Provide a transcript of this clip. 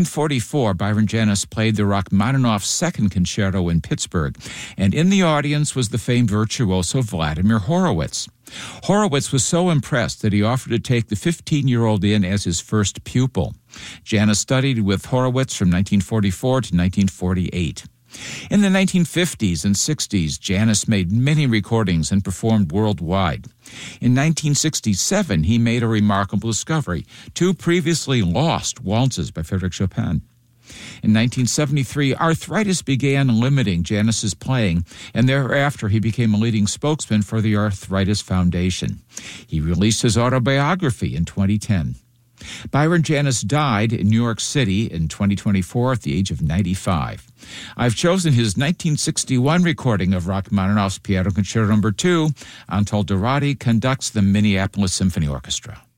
In 1944, Byron Janis played the Rachmaninoff Second Concerto in Pittsburgh, and in the audience was the famed virtuoso Vladimir Horowitz. Horowitz was so impressed that he offered to take the 15-year-old in as his first pupil. Janis studied with Horowitz from 1944 to 1948. In the 1950s and 60s, Janis made many recordings and performed worldwide. In 1967, he made a remarkable discovery, 2 previously lost waltzes by Frédéric Chopin. In 1973, arthritis began limiting Janis's playing, and thereafter he became a leading spokesman for the Arthritis Foundation. He released his autobiography in 2010. Byron Janis died in New York City in 2024 at the age of 95. I've chosen his 1961 recording of Rachmaninoff's Piano Concerto No. 2. Antal Dorati conducts the Minneapolis Symphony Orchestra.